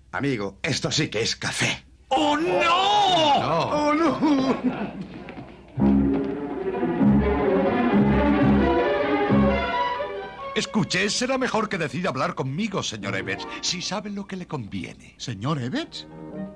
Amigo, esto sí que es café. ¡Oh, no! ¡Oh, no! Escuche, será mejor que decida hablar conmigo, señor Ebbets, si sabe lo que le conviene. ¿Señor Ebbets?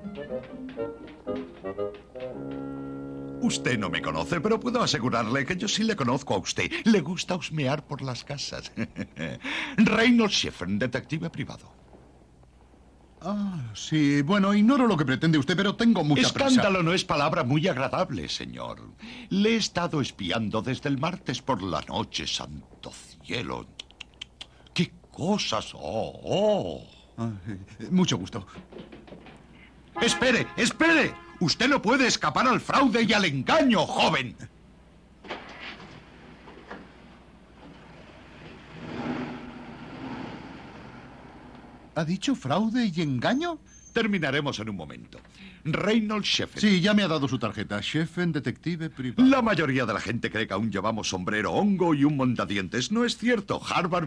Usted no me conoce, pero puedo asegurarle que yo sí le conozco a usted. Le gusta husmear por las casas. Reynolds Sheffer, detective privado. Ah, sí. Bueno, ignoro lo que pretende usted, pero tengo mucha prisa. Escándalo no es palabra muy agradable, señor. Le he estado espiando desde el martes por la noche, santo cielo. ¡Qué cosas! ¡Oh! Ah, mucho gusto. ¡Espere, espere! Usted no puede escapar al fraude y al engaño, joven. ¿Ha dicho fraude y engaño? Terminaremos en un momento. Reynolds Sheffer. Sí, ya me ha dado su tarjeta. Sheffer, detective privado. La mayoría de la gente cree que aún llevamos sombrero hongo y un mondadientes. No es cierto. Harvard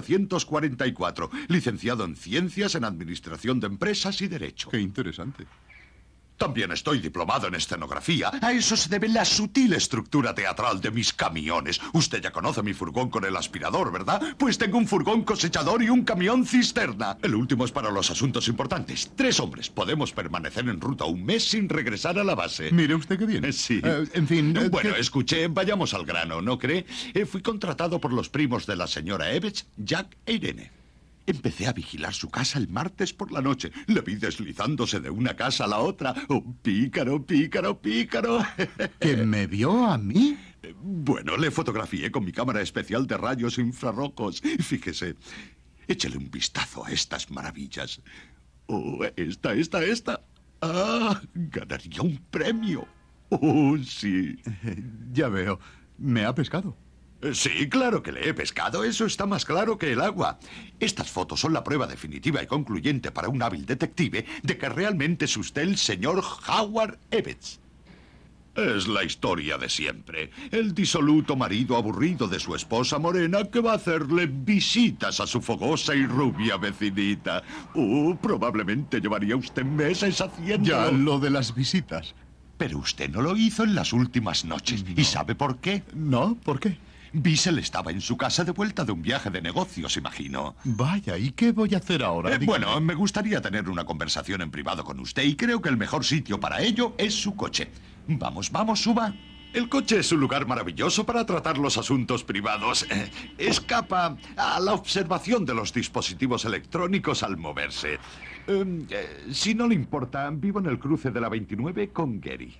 1944. Licenciado en Ciencias, en Administración de Empresas y Derecho. Qué interesante. También estoy diplomado en escenografía. A eso se debe la sutil estructura teatral de mis camiones. Usted ya conoce mi furgón con el aspirador, ¿verdad? Pues tengo un furgón cosechador y un camión cisterna. El último es para los asuntos importantes. 3 hombres. Podemos permanecer en ruta un mes sin regresar a la base. Mire usted qué bien. Sí. En fin... Bueno, escuche, vayamos al grano, ¿no cree? Fui contratado por los primos de la señora Ebbets, Jack e Irene. Empecé a vigilar su casa el martes por la noche. Le vi deslizándose de una casa a la otra. ¡Oh, pícaro, pícaro, pícaro! ¿Que me vio a mí? Bueno, le fotografié con mi cámara especial de rayos infrarrojos. Fíjese, échele un vistazo a estas maravillas. ¡Oh, esta! ¡Ah! Ganaría un premio. ¡Oh, sí! Ya veo. Me ha pescado. Sí, claro que le he pescado. Eso está más claro que el agua. Estas fotos son la prueba definitiva y concluyente para un hábil detective de que realmente es usted el señor Howard Ebbets. Es la historia de siempre. El disoluto marido aburrido de su esposa morena que va a hacerle visitas a su fogosa y rubia vecinita. Probablemente llevaría usted meses haciendo. Ya, lo de las visitas. Pero usted no lo hizo en las últimas noches. No. ¿Y sabe por qué? ¿No? ¿Por qué? Bissell estaba en su casa de vuelta de un viaje de negocios, imagino. Vaya, ¿y qué voy a hacer ahora? Bueno, me gustaría tener una conversación en privado con usted y creo que el mejor sitio para ello es su coche. Vamos, suba. El coche es un lugar maravilloso para tratar los asuntos privados. Escapa a la observación de los dispositivos electrónicos al moverse. Si no le importa, vivo en el cruce de la 29 con Gary.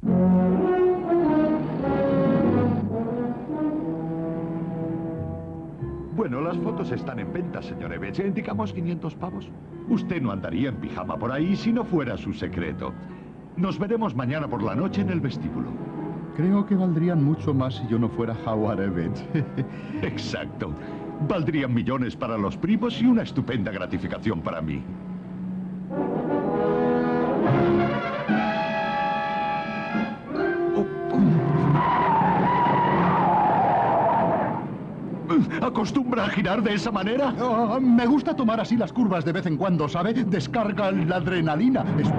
Bueno, las fotos están en venta, señor Ebbets. Indicamos 500 pavos. Usted no andaría en pijama por ahí si no fuera su secreto. Nos veremos mañana por la noche en el vestíbulo. Creo que valdrían mucho más si yo no fuera Howard Ebbets. Exacto. Valdrían millones para los primos y una estupenda gratificación para mí. ¿Acostumbra a girar de esa manera? Me gusta tomar así las curvas de vez en cuando, ¿sabe? Descarga la adrenalina.